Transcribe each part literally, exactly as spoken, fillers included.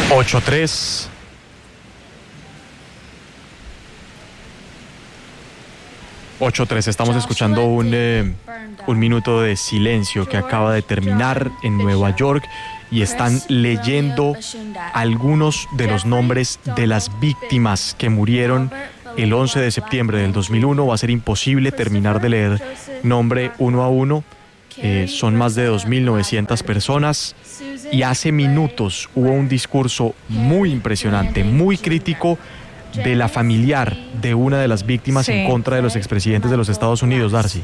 ocho tres. ocho tres, estamos escuchando un, eh, un minuto de silencio que acaba de terminar en Nueva York y están leyendo algunos de los nombres de las víctimas que murieron el once de septiembre del dos mil uno. Va a ser imposible terminar de leer nombre uno a uno. Eh, son más de dos mil novecientas personas y hace minutos hubo un discurso muy impresionante, muy crítico de la familiar de una de las víctimas, sí, en contra de los expresidentes de los Estados Unidos, Darcy.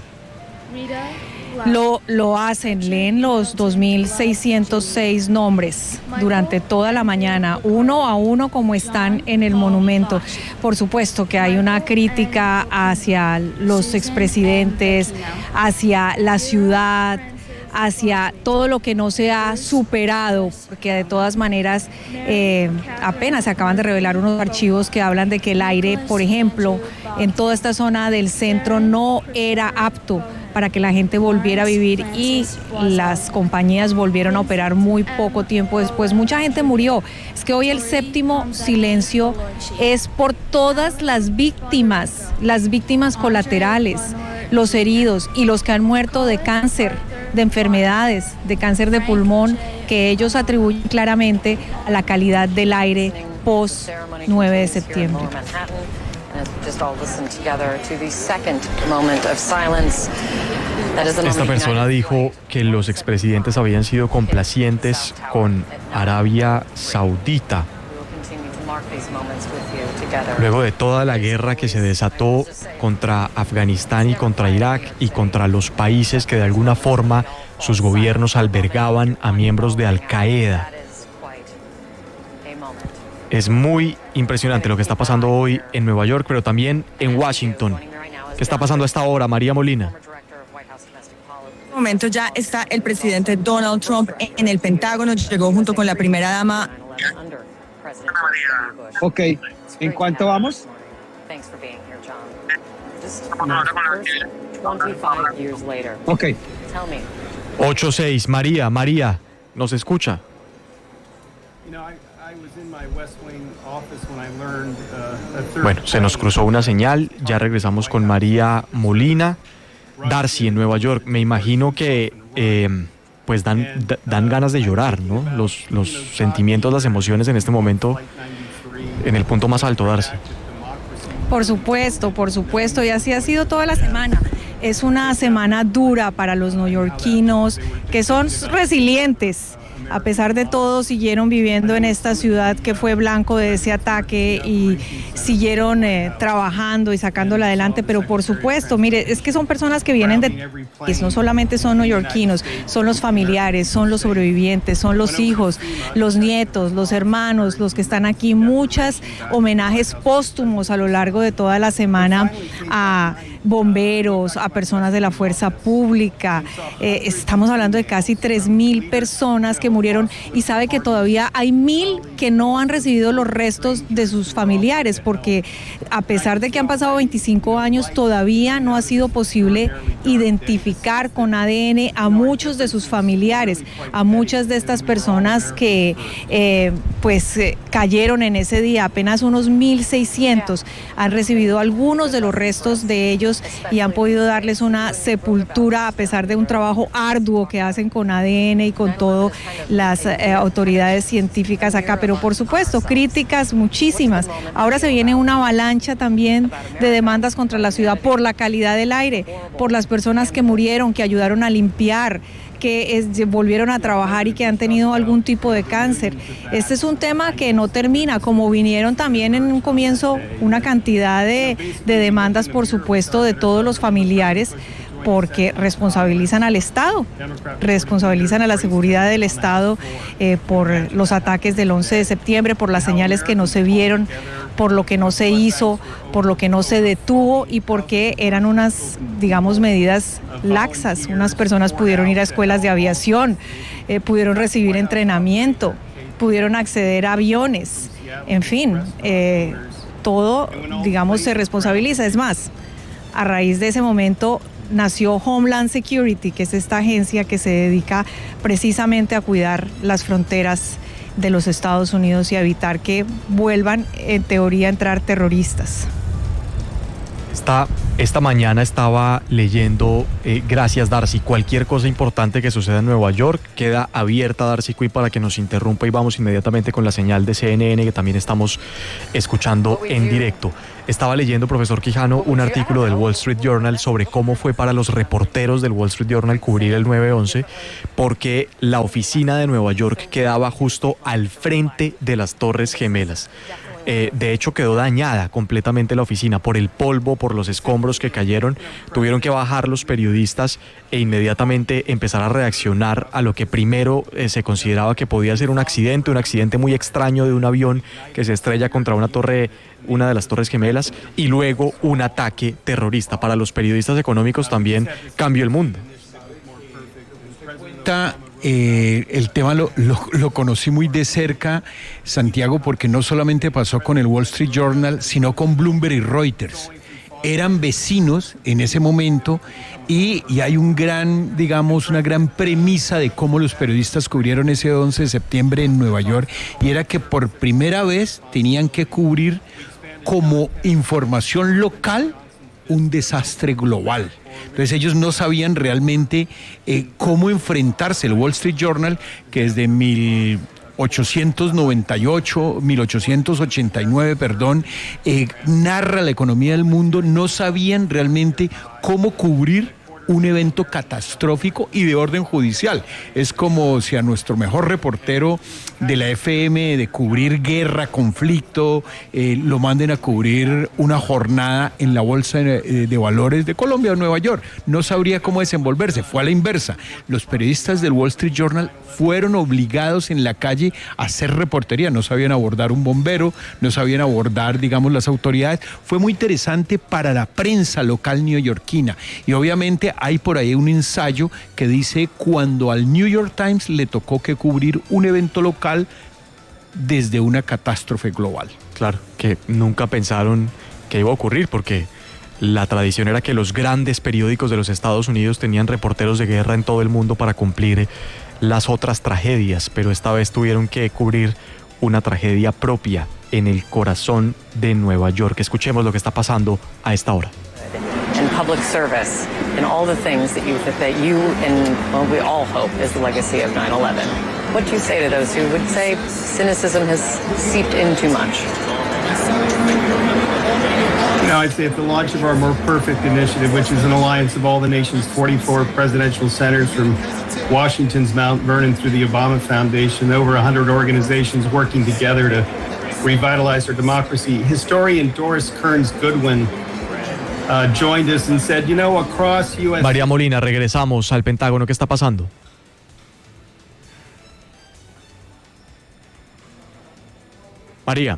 Lo, lo hacen, leen los dos mil seiscientos seis nombres durante toda la mañana, uno a uno como están en el monumento. Por supuesto que hay una crítica hacia los expresidentes, hacia la ciudad, hacia todo lo que no se ha superado, porque de todas maneras eh, apenas se acaban de revelar unos archivos que hablan de que el aire, por ejemplo, en toda esta zona del centro no era apto para que la gente volviera a vivir y las compañías volvieron a operar muy poco tiempo después. Mucha gente murió. Es que hoy el séptimo silencio es por todas las víctimas, las víctimas colaterales, los heridos y los que han muerto de cáncer, de enfermedades, de cáncer de pulmón, que ellos atribuyen claramente a la calidad del aire post nueve de septiembre. Esta persona dijo que los expresidentes habían sido complacientes con Arabia Saudita. Luego de toda la guerra que se desató contra Afganistán y contra Irak y contra los países que de alguna forma sus gobiernos albergaban a miembros de Al-Qaeda. Es muy impresionante lo que está pasando hoy en Nueva York, pero también en Washington. ¿Qué está pasando a esta hora, María Molina? En este momento ya está el presidente Donald Trump en el Pentágono, llegó junto con la primera dama. Ok, ¿en cuánto vamos? Ok. ocho seis, María, María, ¿nos escucha? Bueno, se nos cruzó una señal, ya regresamos con María Molina. Darcy, en Nueva York, me imagino que eh, pues dan, dan ganas de llorar, ¿no? Los, los sentimientos, las emociones en este momento en el punto más alto, Darcy. Por supuesto, por supuesto, y así ha sido toda la semana. Es una semana dura para los neoyorquinos, que son resilientes. A pesar de todo, siguieron viviendo en esta ciudad que fue blanco de ese ataque y siguieron eh, trabajando y sacándola adelante, pero por supuesto, mire, es que son personas que vienen de... no solamente son neoyorquinos, son los familiares, son los sobrevivientes, son los hijos, los nietos, los hermanos, los que están aquí. Muchos homenajes póstumos a lo largo de toda la semana a bomberos, a personas de la fuerza pública. Eh, estamos hablando de casi tres mil personas que murieron y sabe que todavía hay mil que no han recibido los restos de sus familiares, porque a pesar de que han pasado veinticinco años, todavía no ha sido posible identificar con A D N a muchos de sus familiares, a muchas de estas personas que eh, pues eh, cayeron en ese día. Apenas unos mil seiscientos han recibido algunos de los restos de ellos y han podido darles una sepultura a pesar de un trabajo arduo que hacen con A D N y con todas las eh, autoridades científicas acá. Pero por supuesto, críticas muchísimas. Ahora se viene una avalancha también de demandas contra la ciudad por la calidad del aire, por las personas que murieron, que ayudaron a limpiar, que es, volvieron a trabajar y que han tenido algún tipo de cáncer. Este es un tema que no termina, como vinieron también en un comienzo una cantidad de, de demandas, por supuesto, de todos los familiares, porque responsabilizan al Estado, responsabilizan a la seguridad del Estado eh, por los ataques del once de septiembre, por las señales que no se vieron, por lo que no se hizo, por lo que no se detuvo y porque eran unas, digamos, medidas laxas. Unas personas pudieron ir a escuelas de aviación, eh, pudieron recibir entrenamiento, pudieron acceder a aviones, en fin, eh, todo, digamos, se responsabiliza. Es más, a raíz de ese momento nació Homeland Security, que es esta agencia que se dedica precisamente a cuidar las fronteras de los Estados Unidos y a evitar que vuelvan en teoría a entrar terroristas. Esta, esta mañana estaba leyendo, eh, gracias Darcy, cualquier cosa importante que suceda en Nueva York queda abierta, Darcy Cui, para que nos interrumpa y vamos inmediatamente con la señal de C N N que también estamos escuchando en directo. Estaba leyendo, profesor Quijano, un artículo del Wall Street Journal sobre cómo fue para los reporteros del Wall Street Journal cubrir el nueve once, porque la oficina de Nueva York quedaba justo al frente de las Torres Gemelas. Eh, de hecho quedó dañada completamente la oficina por el polvo, por los escombros que cayeron. Tuvieron que bajar los periodistas e inmediatamente empezar a reaccionar a lo que primero eh, se consideraba que podía ser un accidente, un accidente muy extraño de un avión que se estrella contra una torre, una de las Torres Gemelas, y luego un ataque terrorista. Para los periodistas económicos también cambió el mundo. Eh, el tema lo, lo, lo conocí muy de cerca, Santiago, porque no solamente pasó con el Wall Street Journal, sino con Bloomberg y Reuters. Eran vecinos en ese momento y, y hay un gran, digamos, una gran premisa de cómo los periodistas cubrieron ese once de septiembre en Nueva York, y era que por primera vez tenían que cubrir como información local un desastre global. Entonces ellos no sabían realmente eh, cómo enfrentarse. El Wall Street Journal, que desde mil ochocientos noventa y ocho, mil ochocientos ochenta y nueve, perdón, eh, narra la economía del mundo, no sabían realmente cómo cubrir un evento catastrófico y de orden judicial. Es como si a nuestro mejor reportero de la F M de cubrir guerra, conflicto, eh, lo manden a cubrir una jornada en la Bolsa de, de Valores de Colombia o Nueva York. No sabría cómo desenvolverse. Fue a la inversa. Los periodistas del Wall Street Journal fueron obligados en la calle a hacer reportería. No sabían abordar un bombero, no sabían abordar, digamos, las autoridades. Fue muy interesante para la prensa local neoyorquina. Y obviamente hay por ahí un ensayo que dice cuando al New York Times le tocó que cubrir un evento local desde una catástrofe global. Claro, que nunca pensaron que iba a ocurrir, porque la tradición era que los grandes periódicos de los Estados Unidos tenían reporteros de guerra en todo el mundo para cumplir las otras tragedias, pero esta vez tuvieron que cubrir una tragedia propia en el corazón de Nueva York. Escuchemos lo que está pasando a esta hora. And public service and all the things that you that you and well, we all hope is the legacy of nine eleven. What do you say to those who would say cynicism has seeped in too much? No, I'd say at the launch of our More Perfect initiative, which is an alliance of all the nation's forty-four presidential centers, from Washington's Mount Vernon through the Obama Foundation, over one hundred organizations working together to revitalize our democracy. Historian Doris Kearns Goodwin Uh, joined us and said, you know, across U S María Molina, regresamos al Pentágono. ¿Qué está pasando? María.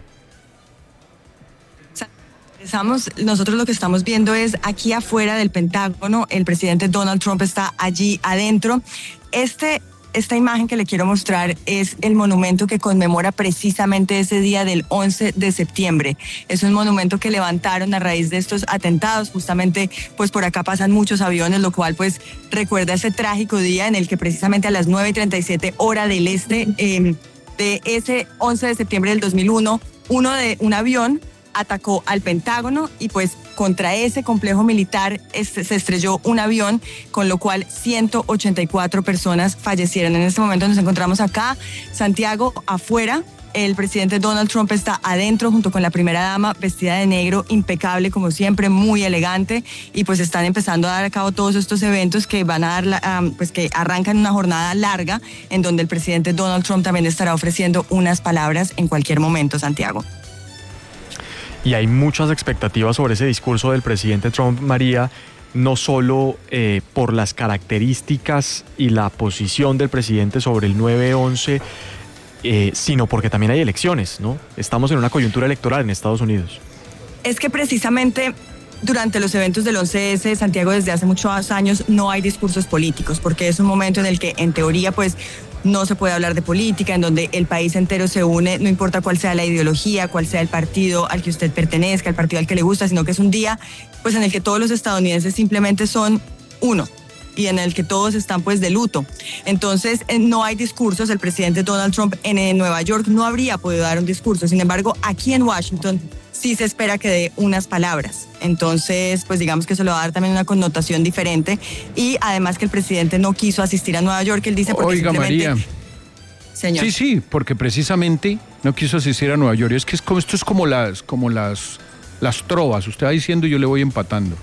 Estamos, nosotros lo que estamos viendo es aquí afuera del Pentágono, el presidente Donald Trump está allí adentro. Este Esta imagen que le quiero mostrar es el monumento que conmemora precisamente ese día del once de septiembre. Es un monumento que levantaron a raíz de estos atentados. Justamente, pues por acá pasan muchos aviones, lo cual pues recuerda ese trágico día en el que precisamente a las nueve y treinta y siete hora del este eh, de ese once de septiembre del dos mil uno, uno de un avión atacó al Pentágono y pues contra ese complejo militar este, se estrelló un avión, con lo cual ciento ochenta y cuatro personas fallecieron. En este momento nos encontramos acá, Santiago, afuera. El presidente Donald Trump está adentro junto con la primera dama, vestida de negro, impecable como siempre, muy elegante, y pues están empezando a dar a cabo todos estos eventos que van a dar, la, um, pues que arrancan una jornada larga en donde el presidente Donald Trump también estará ofreciendo unas palabras en cualquier momento, Santiago. Y hay muchas expectativas sobre ese discurso del presidente Trump, María, no solo eh, por las características y la posición del presidente sobre el nueve once, eh, sino porque también hay elecciones, ¿no? Estamos en una coyuntura electoral en Estados Unidos. Es que precisamente durante los eventos del once ese, Santiago, desde hace muchos años no hay discursos políticos, porque es un momento en el que, en teoría, pues no se puede hablar de política, en donde el país entero se une, no importa cuál sea la ideología, cuál sea el partido al que usted pertenezca, el partido al que le gusta, sino que es un día pues en el que todos los estadounidenses simplemente son uno. y en el que todos están pues de luto. Entonces eh, no hay discursos, el presidente Donald Trump en, en Nueva York no habría podido dar un discurso, sin embargo aquí en Washington sí se espera que dé unas palabras. Entonces, pues digamos que se le va a dar también una connotación diferente y además que el presidente no quiso asistir a Nueva York, él dice porque Oiga, simplemente... María. Señor. Sí, sí, porque precisamente no quiso asistir a Nueva York. Es que es como, esto es como las, como las, las trovas. Usted va diciendo y yo le voy empatando.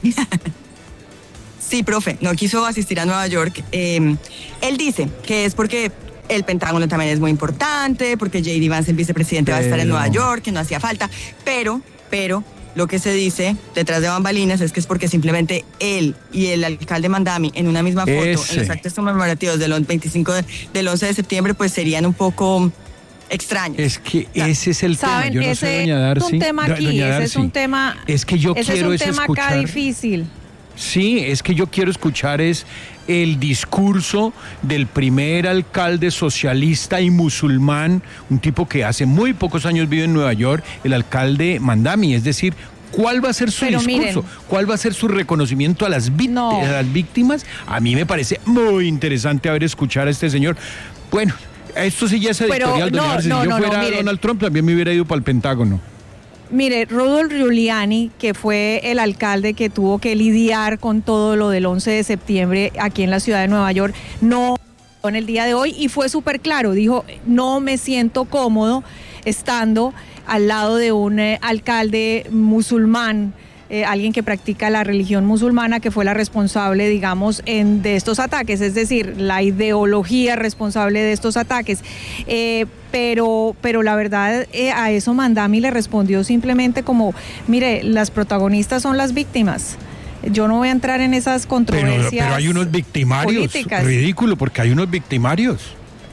Sí, profe, no quiso asistir a Nueva York. Eh, él dice que es porque el Pentágono también es muy importante, porque J D Vance, el vicepresidente, pero... va a estar en Nueva York, que no hacía falta, pero, pero lo que se dice detrás de bambalinas es que es porque simplemente él y el alcalde Mandami en una misma foto, Ese. en los actos conmemorativos del veinticinco de, del once de septiembre, pues serían un poco extraños. Es que ese es el ¿Saben? tema. Yo no ese sé, doña Darcy. es un tema aquí, Doña ese Darcy, es un tema, es que yo ese quiero es un es tema escuchar, acá difícil. Sí, es que yo quiero escuchar es el discurso del primer alcalde socialista y musulmán, un tipo que hace muy pocos años vive en Nueva York, el alcalde Mandami, es decir, ¿cuál va a ser su Pero discurso? miren, ¿Cuál va a ser su reconocimiento a las, víct- no. a las víctimas? A mí me parece muy interesante haber escuchado a este señor. Bueno, esto sí ya es editorial, Pero, doña no, Darcy. no, Si yo no, fuera no, miren. Donald Trump, también me hubiera ido para el Pentágono. Mire, Rudolph Giuliani, que fue el alcalde que tuvo que lidiar con todo lo del once de septiembre aquí en la ciudad de Nueva York, no en el día de hoy y fue súper claro, dijo, no me siento cómodo estando al lado de un eh, alcalde musulmán, eh, alguien que practica la religión musulmana, que fue la responsable, digamos, en, de estos ataques, es decir, la ideología responsable de estos ataques. Eh, pero, pero la verdad, eh, a eso Mandami le respondió simplemente como, mire, las protagonistas son las víctimas. Yo no voy a entrar en esas controversias Pero, pero hay unos victimarios, políticas. ridículo, porque hay unos victimarios.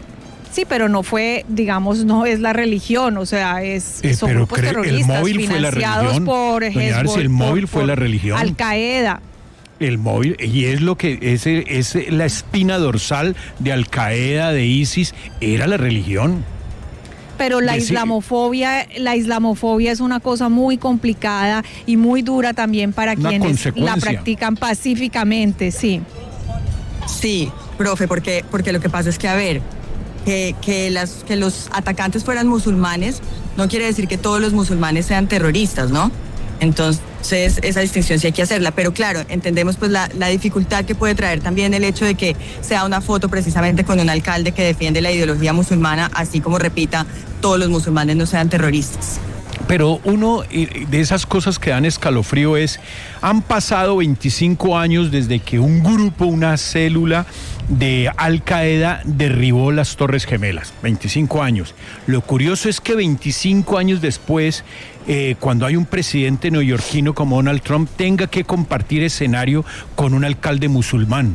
Sí, pero no fue, digamos, no es la religión, o sea, es Eh, son pero grupos cree- el terroristas móvil fue la financiados religión. por Doña Darcy, Hezbollah, el móvil por- fue por la religión. Al Qaeda. El móvil, y es lo que es, es la espina dorsal de Al Qaeda, de ISIS, era la religión. Pero la Decir- islamofobia, la islamofobia es una cosa muy complicada y muy dura también para Una quienes consecuencia. la practican pacíficamente, sí. Sí, profe, porque, porque lo que pasa es que, a ver, que, que, las, que los atacantes fueran musulmanes no quiere decir que todos los musulmanes sean terroristas, ¿no? Entonces, esa distinción sí hay que hacerla. Pero claro, entendemos pues la, la dificultad que puede traer también el hecho de que sea una foto precisamente con un alcalde que defiende la ideología musulmana, así como repita, todos los musulmanes no sean terroristas. Pero uno eh, de esas cosas que dan escalofrío es, han pasado veinticinco años desde que un grupo, una célula de Al Qaeda derribó las Torres Gemelas, veinticinco años. Lo curioso es que veinticinco años después, eh, cuando hay un presidente neoyorquino como Donald Trump, tenga que compartir escenario con un alcalde musulmán.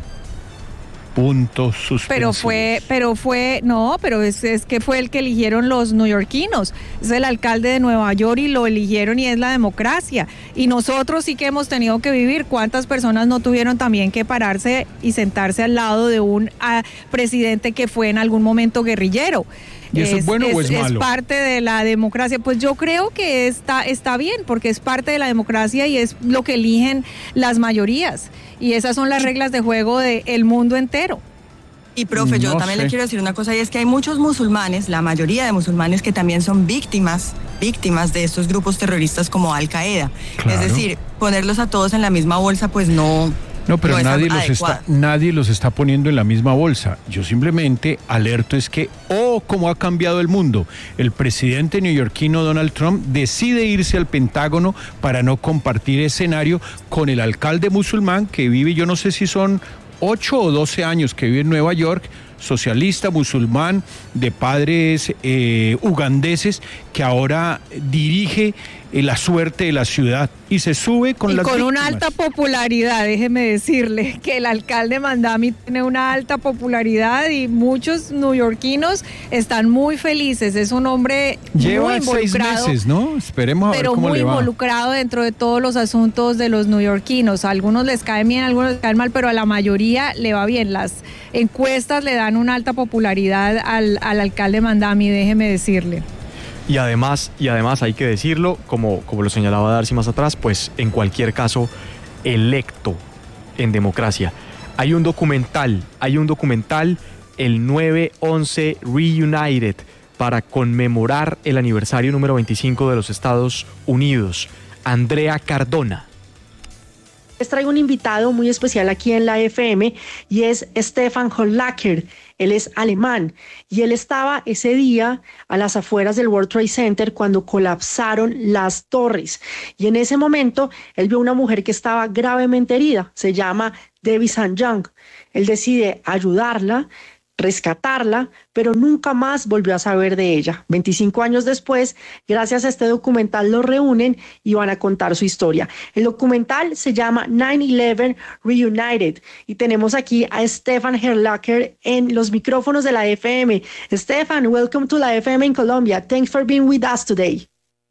Puntos suspensivos. Pero fue, pero fue, no, pero es, es que fue el que eligieron los neoyorquinos, es el alcalde de Nueva York y lo eligieron y es la democracia. Y nosotros sí que hemos tenido que vivir, ¿cuántas personas no tuvieron también que pararse y sentarse al lado de un uh, presidente que fue en algún momento guerrillero? ¿Y eso es bueno o es malo? Es parte de la democracia. Pues yo creo que está, está bien, porque es parte de la democracia y es lo que eligen las mayorías. Y esas son las reglas de juego del mundo entero. Y profe, yo No también sé. le quiero decir una cosa, y es que hay muchos musulmanes, la mayoría de musulmanes que también son víctimas, víctimas de estos grupos terroristas como Al Qaeda. Claro. Es decir, ponerlos a todos en la misma bolsa, pues no. No, pero no es nadie los, adecuado. está, nadie los está poniendo en la misma bolsa. Yo simplemente alerto es que, oh, cómo ha cambiado el mundo. El presidente neoyorquino Donald Trump decide irse al Pentágono para no compartir escenario con el alcalde musulmán que vive, yo no sé si son ocho o doce años que vive en Nueva York, socialista, musulmán, de padres eh, ugandeses, que ahora dirige eh, la suerte de la ciudad y se sube con y las con víctimas. una alta popularidad, déjeme decirle que el alcalde Mandami tiene una alta popularidad y muchos neoyorquinos están muy felices. Es un hombre Lleva muy seis involucrado, meses, ¿no? Esperemos a ver pero cómo muy le va. involucrado dentro de todos los asuntos de los neoyorquinos. A algunos les cae bien, a algunos les caen mal, pero a la mayoría le va bien. Las encuestas le dan una alta popularidad al, al alcalde Mandami, déjeme decirle. Y además, y además hay que decirlo, como, como lo señalaba Darcy más atrás, pues en cualquier caso electo en democracia. Hay un documental, hay un documental, el nueve once Reunited, para conmemorar el aniversario número veinticinco de los Estados Unidos. Andrea Cardona. Les traigo un invitado muy especial aquí en la F M y es Stefan Hollacker. Él es alemán y él estaba ese día a las afueras del World Trade Center cuando colapsaron las torres. Y en ese momento él vio una mujer que estaba gravemente herida. Se llama Debbie St. John. Él decide ayudarla, rescatarla, pero nunca más volvió a saber de ella. veinticinco años después, gracias a este documental, lo reúnen y van a contar su historia. El documental se llama nine eleven Reunited y tenemos aquí a Stefan Hollacker en los micrófonos de la F M. Stefan, welcome to la F M in Colombia. Thanks for being with us today.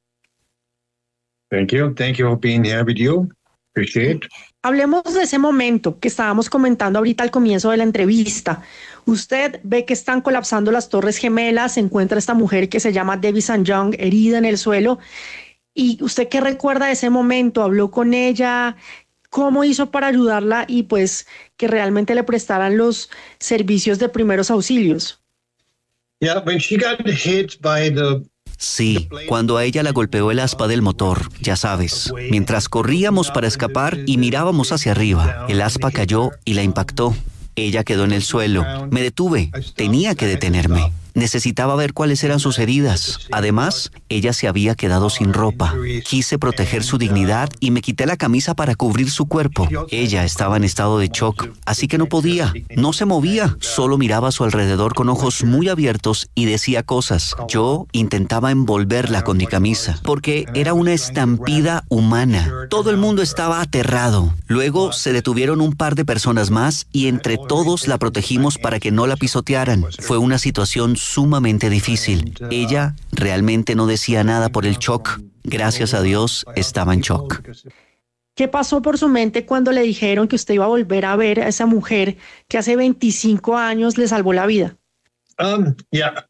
Thank you. Thank you for being here with you. Appreciate it. Hablemos de ese momento que estábamos comentando ahorita al comienzo de la entrevista. Usted ve que están colapsando las Torres Gemelas, se encuentra esta mujer que se llama Debbie St. John herida en el suelo. ¿Y usted qué recuerda de ese momento? ¿Habló con ella? ¿Cómo hizo para ayudarla y pues que realmente le prestaran los servicios de primeros auxilios? Yeah, when she got hit by the Sí, cuando a ella la golpeó el aspa del motor, ya sabes. Mientras corríamos para escapar y mirábamos hacia arriba, el aspa cayó y la impactó. Ella quedó en el suelo. Me detuve. Tenía que detenerme. Necesitaba ver cuáles eran sus heridas. Además, ella se había quedado sin ropa. Quise proteger su dignidad y me quité la camisa para cubrir su cuerpo. Ella estaba en estado de shock, así que no podía. No se movía. Solo miraba a su alrededor con ojos muy abiertos y decía cosas. Yo intentaba envolverla con mi camisa, porque era una estampida humana. Todo el mundo estaba aterrado. Luego se detuvieron un par de personas más y entre todos la protegimos para que no la pisotearan. Fue una situación sumamente difícil. Ella realmente no decía nada por el shock. Gracias a Dios, estaba en shock. ¿Qué pasó por su mente cuando le dijeron que usted iba a volver a ver a esa mujer que hace veinticinco años le salvó la vida? Um, yeah.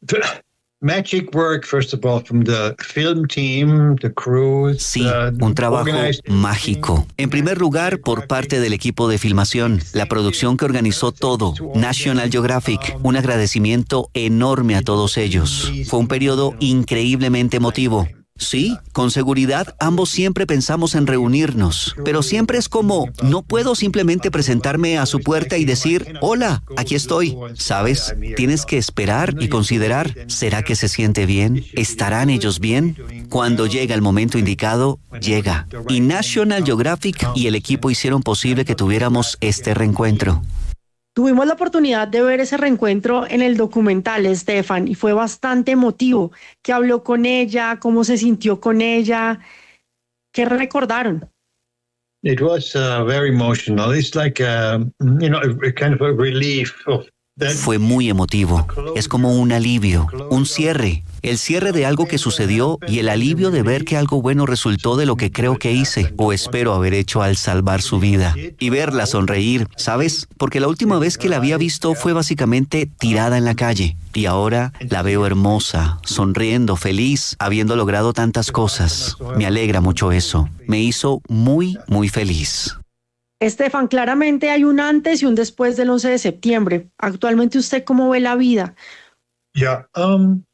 Magic work, first of all, from the film team, the crew. Sí, un trabajo mágico. En primer lugar, por parte del equipo de filmación, la producción que organizó todo, National Geographic. Un agradecimiento enorme a todos ellos. Fue un periodo increíblemente emotivo. Sí, con seguridad ambos siempre pensamos en reunirnos, pero siempre es como, no puedo simplemente presentarme a su puerta y decir, hola, aquí estoy. ¿Sabes? Tienes que esperar y considerar, ¿será que se siente bien? ¿Estarán ellos bien? Cuando llega el momento indicado, llega. Y National Geographic y el equipo hicieron posible que tuviéramos este reencuentro. Tuvimos la oportunidad de ver ese reencuentro en el documental, Stefan, y fue bastante emotivo. ¿Qué habló con ella? ¿Cómo se sintió con ella? ¿Qué recordaron? It was uh, very emotional. It's like a, you know, a kind of a relief of Fue muy emotivo. Es como un alivio, un cierre. El cierre de algo que sucedió y el alivio de ver que algo bueno resultó de lo que creo que hice o espero haber hecho al salvar su vida. Y verla sonreír, ¿sabes? Porque la última vez que la había visto fue básicamente tirada en la calle. Y ahora la veo hermosa, sonriendo, feliz, habiendo logrado tantas cosas. Me alegra mucho eso. Me hizo muy, muy feliz. Stefan, claramente hay un antes y un después del once de septiembre. Actualmente, ¿usted cómo ve la vida? Yeah, um,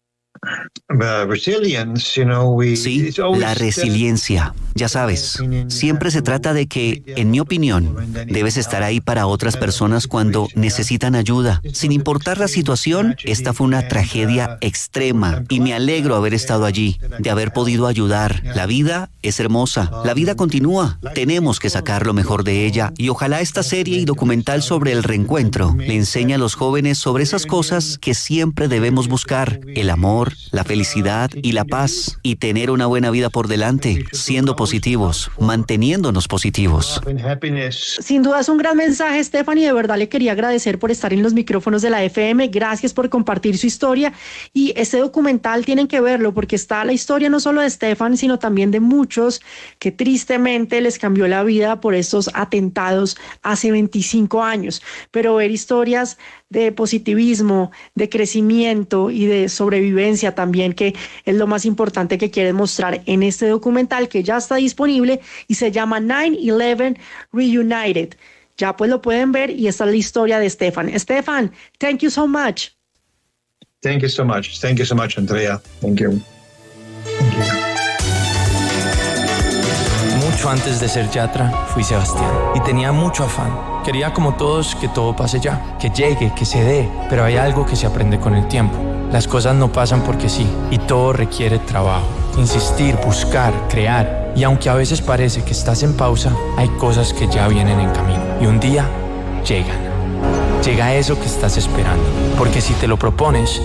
uh, resilience, you know, we, sí, la resiliencia. Ya sabes, siempre se trata de que, en mi opinión, debes estar ahí para otras personas cuando necesitan ayuda. Sin importar la situación, esta fue una tragedia extrema y me alegro haber estado allí, de haber podido ayudar. La vida es hermosa, la vida continúa. Tenemos que sacar lo mejor de ella y ojalá esta serie y documental sobre el reencuentro le enseñe a los jóvenes sobre esas cosas que siempre debemos buscar: el amor, la felicidad y la paz, y tener una buena vida por delante, siendo positivos. positivos, manteniéndonos positivos. Sin duda es un gran mensaje, Stefan, y de verdad le quería agradecer por estar en los micrófonos de la F M. Gracias por compartir su historia, y este documental tienen que verlo porque está la historia no solo de Stefan, sino también de muchos que tristemente les cambió la vida por estos atentados hace veinticinco años. Pero ver historias de positivismo, de crecimiento y de sobrevivencia también, que es lo más importante que quieren mostrar en este documental que ya está disponible y se llama nine eleven Reunited. ya pues lo pueden ver y esta es la historia de Stefan. Stefan, thank you so much. Thank you so much. Thank you so much, Andrea. Thank you. Thank you. Mucho antes de ser Yatra, fui Sebastián y tenía mucho afán. Quería como todos que todo pase ya, que llegue, que se dé, pero hay algo que se aprende con el tiempo. Las cosas no pasan porque sí y todo requiere trabajo, insistir, buscar, crear. Y aunque a veces parece que estás en pausa, hay cosas que ya vienen en camino y un día llegan. Llega eso que estás esperando, porque si te lo propones,